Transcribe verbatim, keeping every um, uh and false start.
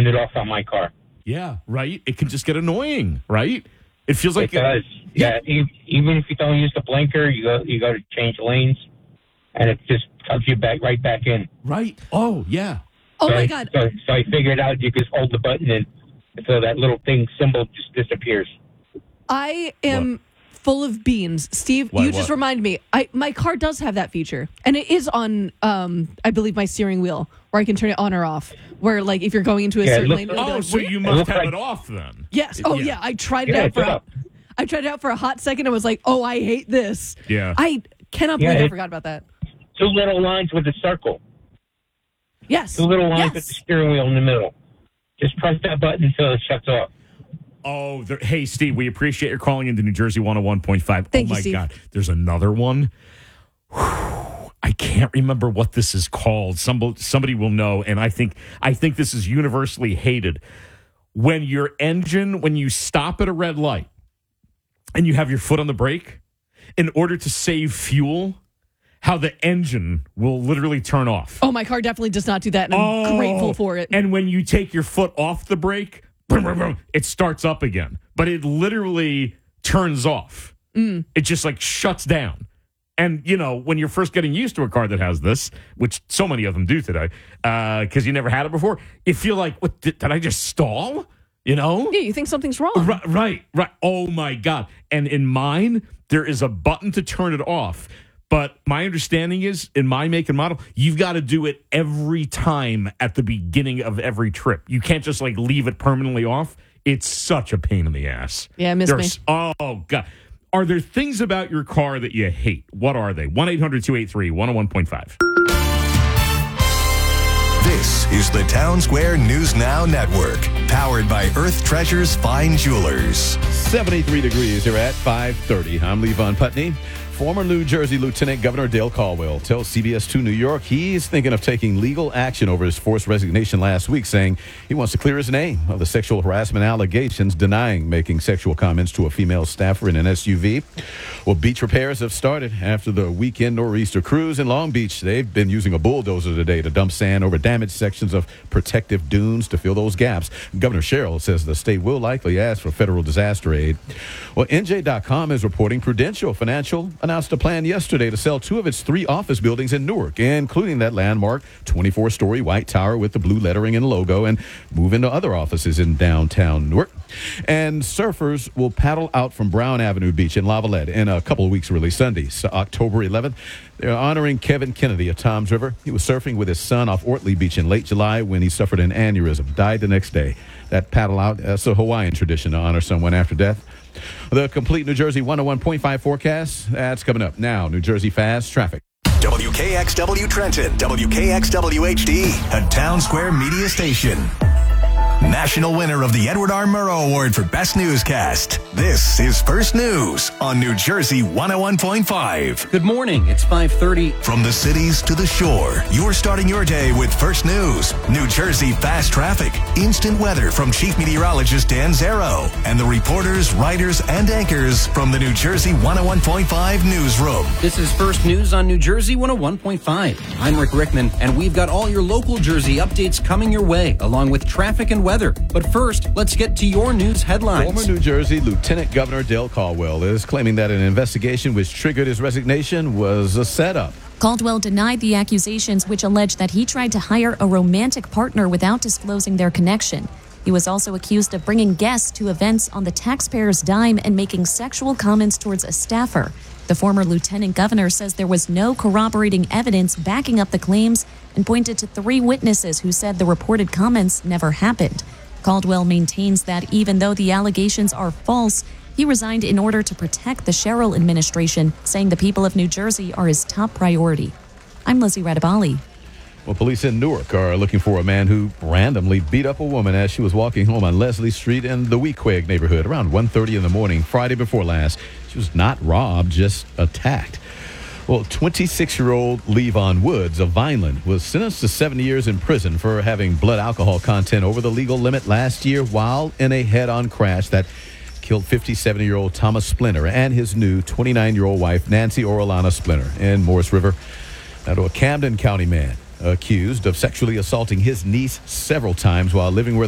it off on my car. Yeah, right? It can just get annoying, right? It feels like... It does. Yeah, yeah. E- even if you don't use the blinker, you go you got to change lanes, and it just comes you back right back in. Right. Oh, yeah. Oh, so my I, God. So, so I figured out you just hold the button, and so that little thing symbol just disappears. I am... What? Full of beans. Steve, Why, you just what? reminded me. I my car does have that feature. And it is on, um, I believe, my steering wheel, where I can turn it on or off. Where, like, if you're going into a Yeah, certain look- lane... it'll be Oh, like, so "Wait." you must looks have like- it off then. Yes. Oh, Yeah. yeah. I tried it Yeah, out for it's a, up. I tried it out for a hot second and was like, oh, I hate this. Yeah. I cannot Yeah, believe I it- forgot about that. Two little lines with a circle. Yes. Two little lines with the Yes. steering wheel in the middle. Just press that button until it shuts off. Oh, there, hey, Steve, we appreciate your calling into New Jersey one oh one point five. Thank oh, you, my Steve. God. There's another one. Whew. I can't remember what this is called. Somebody, somebody will know, and I think I think this is universally hated. When your engine, when you stop at a red light and you have your foot on the brake, in order to save fuel, how the engine will literally turn off. Oh, my car definitely does not do that, and I'm Oh, grateful for it. And when you take your foot off the brake, boom, boom, boom, it starts up again. But it literally turns off. Mm. It just like shuts down. And, you know, when you're first getting used to a car that has this, which so many of them do today, because you never had it before, you feel like, what, did, did I just stall? You know? Yeah, you think something's wrong. Right, right, right. Oh, my God. And in mine, there is a button to turn it off. But my understanding is, in my make and model, you've got to do it every time at the beginning of every trip. You can't just, like, leave it permanently off. It's such a pain in the ass. Yeah, miss There's, me. Oh, God. Are there things about your car that you hate? What are they? one eight hundred two eight three one oh one point five. This is the Town Square News Now Network, powered by Earth Treasures Fine Jewelers. seventy-three degrees here at five thirty. I'm Levon Putney. Former New Jersey Lieutenant Governor Dale Caldwell tells C B S two New York he's thinking of taking legal action over his forced resignation last week, saying he wants to clear his name of the sexual harassment allegations, denying making sexual comments to a female staffer in an S U V. Well, beach repairs have started after the weekend nor'easter cruise in Long Beach. They've been using a bulldozer today to dump sand over damaged sections of protective dunes to fill those gaps. Governor Sherrill says the state will likely ask for federal disaster aid. Well, N J dot com is reporting Prudential Financial announced a plan yesterday to sell two of its three office buildings in Newark, including that landmark twenty-four story white tower with the blue lettering and logo, and move into other offices in downtown Newark. And surfers will paddle out from Brown Avenue Beach in Lavallette in a couple of weeks, really Sunday, so October eleventh. They're honoring Kevin Kennedy of Toms River. He was surfing with his son off Ortley Beach in late July when he suffered an aneurysm, died the next day. That paddle out, that's a Hawaiian tradition to honor someone after death. The complete New Jersey one oh one point five forecast, that's coming up now. New Jersey Fast Traffic. W K X W Trenton, W K X W H D, a Town Square media station. National winner of the Edward R. Murrow Award for Best Newscast. This is First News on New Jersey one oh one point five. Good morning. It's five thirty. From the cities to the shore, you're starting your day with First News. New Jersey Fast Traffic. Instant weather from Chief Meteorologist Dan Zero. And the reporters, writers, and anchors from the New Jersey one oh one point five newsroom. This is First News on New Jersey one oh one point five. I'm Rick Rickman, and we've got all your local Jersey updates coming your way, along with traffic and weather. But first, let's get to your news headlines. Former New Jersey Lieutenant Governor Dale Caldwell is claiming that an investigation which triggered his resignation was a setup. Caldwell denied the accusations, which allege that he tried to hire a romantic partner without disclosing their connection. He was also accused of bringing guests to events on the taxpayer's dime and making sexual comments towards a staffer. The former lieutenant governor says there was no corroborating evidence backing up the claims and pointed to three witnesses who said the reported comments never happened. Caldwell maintains that even though the allegations are false, he resigned in order to protect the Sherrill administration, saying the people of New Jersey are his top priority. I'm Lizzie Radabali. Well, police in Newark are looking for a man who randomly beat up a woman as she was walking home on Leslie Street in the Weequahic neighborhood around one thirty in the morning, Friday before last. She was not robbed, just attacked. Well, twenty-six-year-old Levon Woods of Vineland was sentenced to seven years in prison for having blood alcohol content over the legal limit last year while in a head-on crash that killed fifty-seven-year-old Thomas Splinter and his new twenty-nine-year-old wife, Nancy Orellana Splinter, in Morris River. Now, to a Camden County man accused of sexually assaulting his niece several times while living where